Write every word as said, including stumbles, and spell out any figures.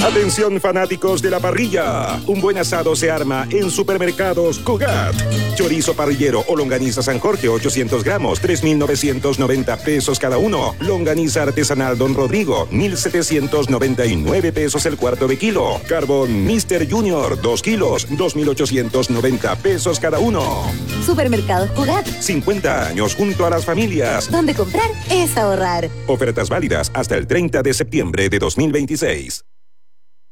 Atención fanáticos de la parrilla. Un buen asado se arma en Supermercados Cugat. Chorizo parrillero o longaniza San Jorge ochocientos gramos, tres mil novecientos noventa pesos cada uno. Longaniza artesanal Don Rodrigo, mil setecientos noventa y nueve pesos el cuarto de kilo. Carbón Mister Junior, dos kilos, dos mil ochocientos noventa pesos cada uno. Supermercados Cugat. cincuenta años junto a las familias. Donde comprar es ahorrar. Ofertas válidas hasta el treinta de septiembre de dos mil veintiséis.